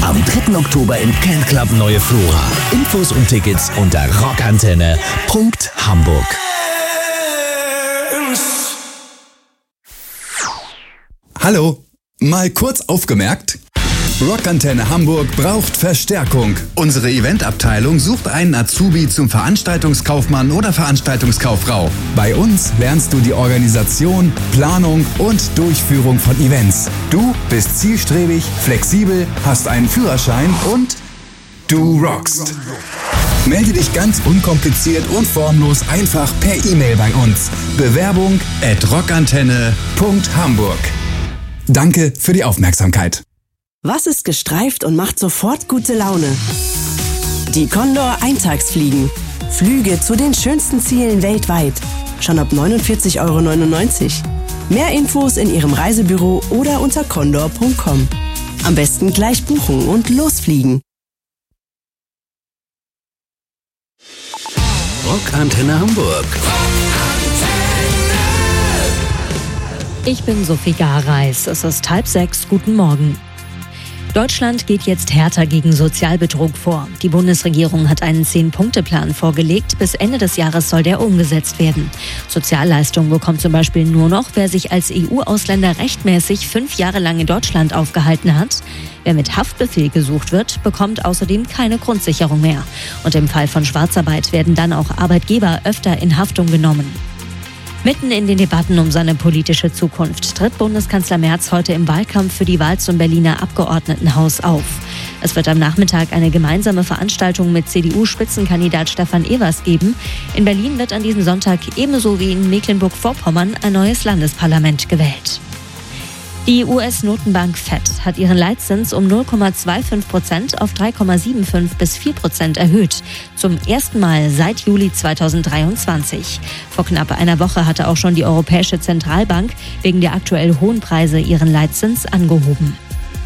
Am 3. Oktober im Can Club Neue Flora. Infos und Tickets unter rockantenne.hamburg. Hallo, mal kurz aufgemerkt. Rockantenne Hamburg braucht Verstärkung. Unsere Eventabteilung sucht einen Azubi zum Veranstaltungskaufmann oder Veranstaltungskauffrau. Bei uns lernst du die Organisation, Planung und Durchführung von Events. Du bist zielstrebig, flexibel, hast einen Führerschein und du rockst. Melde dich ganz unkompliziert und formlos einfach per E-Mail bei uns. Bewerbung@rockantenne.hamburg. Danke für die Aufmerksamkeit. Was ist gestreift und macht sofort gute Laune? Die Condor Eintagsfliegen. Flüge zu den schönsten Zielen weltweit. Schon ab 49,99 €. Mehr Infos in Ihrem Reisebüro oder unter condor.com. Am besten gleich buchen und losfliegen. Rockantenne Hamburg. Ich bin Sophie Gareis. Es ist 5:30. Guten Morgen. Deutschland geht jetzt härter gegen Sozialbetrug vor. Die Bundesregierung hat einen 10-Punkte-Plan vorgelegt. Bis Ende des Jahres soll der umgesetzt werden. Sozialleistungen bekommt zum Beispiel nur noch, wer sich als EU-Ausländer rechtmäßig 5 Jahre lang in Deutschland aufgehalten hat. Wer mit Haftbefehl gesucht wird, bekommt außerdem keine Grundsicherung mehr. Und im Fall von Schwarzarbeit werden dann auch Arbeitgeber öfter in Haftung genommen. Mitten in den Debatten um seine politische Zukunft tritt Bundeskanzler Merz heute im Wahlkampf für die Wahl zum Berliner Abgeordnetenhaus auf. Es wird am Nachmittag eine gemeinsame Veranstaltung mit CDU-Spitzenkandidat Stefan Evers geben. In Berlin wird an diesem Sonntag ebenso wie in Mecklenburg-Vorpommern ein neues Landesparlament gewählt. Die US-Notenbank Fed hat ihren Leitzins um 0,25% auf 3,75 bis 4% erhöht. Zum ersten Mal seit Juli 2023. Vor knapp einer Woche hatte auch schon die Europäische Zentralbank wegen der aktuell hohen Preise ihren Leitzins angehoben.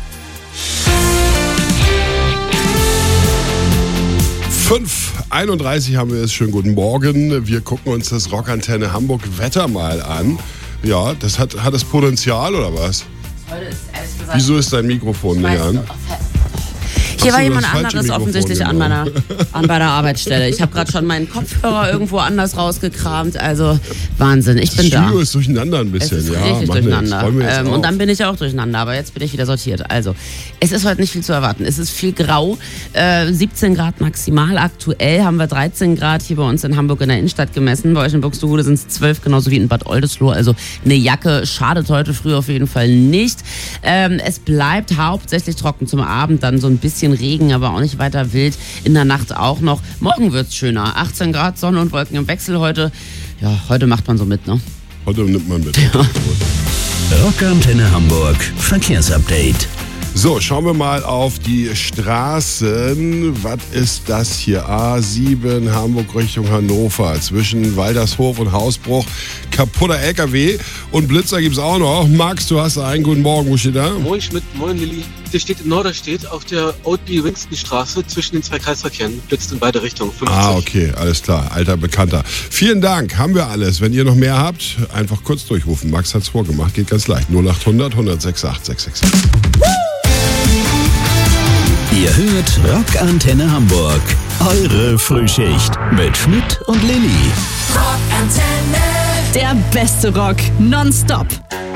5:31 haben wir es. Schönen guten Morgen. Wir gucken uns das Rockantenne Hamburg Wetter mal an. Ja, das hat das Potenzial oder was? Heute ist ehrlich gesagt. Wieso ist dein Mikrofon nicht an? Hier war jemand anderes offensichtlich an meiner Arbeitsstelle. Ich habe gerade schon meinen Kopfhörer irgendwo anders rausgekramt. Also Wahnsinn, ich bin da. Das Studio ist durcheinander ein bisschen. Es ist richtig durcheinander. Und dann bin ich auch durcheinander, aber jetzt bin ich wieder sortiert. Also, es ist heute nicht viel zu erwarten. Es ist viel grau. 17 Grad maximal. Aktuell haben wir 13 Grad hier bei uns in Hamburg in der Innenstadt gemessen. Bei euch in Buxtehude sind es 12, genauso wie in Bad Oldesloe. Also eine Jacke schadet heute früh auf jeden Fall nicht. Es bleibt hauptsächlich trocken zum Abend, dann so ein bisschen Regen, aber auch nicht weiter wild. In der Nacht auch noch. Morgen wird's schöner. 18 Grad, Sonne und Wolken im Wechsel heute. Ja, heute macht man so mit, ne? Heute nimmt man mit. Ja. Rockantenne Hamburg. Verkehrsupdate. So, schauen wir mal auf die Straßen. Was ist das hier? A7 Hamburg Richtung Hannover. Zwischen Waldershof und Hausbruch. Kaputter LKW. Und Blitzer gibt's auch noch. Max, du hast einen. Guten Morgen. Wo steht da? Moin Schmidt, moin Lilly. Der steht in Norderstedt auf der Oldby-Winston-Straße zwischen den 2 Kreisverkehren. Blitzt in beide Richtungen. 50. Okay, alles klar. Alter Bekannter. Vielen Dank. Haben wir alles. Wenn ihr noch mehr habt, einfach kurz durchrufen. Max hat's vorgemacht. Geht ganz leicht. 0800 106 666. Ihr hört Rockantenne Hamburg. Eure Frühschicht mit Schmidt und Lilly. Rockantenne. Der beste Rock nonstop.